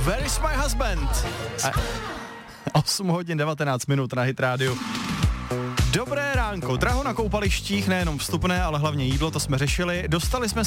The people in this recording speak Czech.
Where is my husband? 8 hodin 19 minut na Hit rádiu. Dobré ránko, draho na koupalištích, nejenom vstupné, ale hlavně jídlo, to jsme řešili. Dostali jsme